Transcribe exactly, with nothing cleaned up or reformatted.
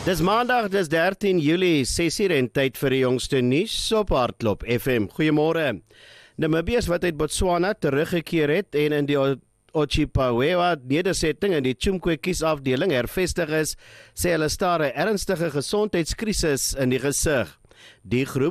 Dis maandag, dis dertien Julie, ses uur en tyd vir die jongste nuus op Hardklop F M. Goeiemôre. Namibiërs wat uit Botswana teruggekeer het en in die Otjipawewa nedersetting in die Chumkwe afdeling hervestig is, sê hulle staar 'n ernstige gesondheidskrisis in die gesig. Die groep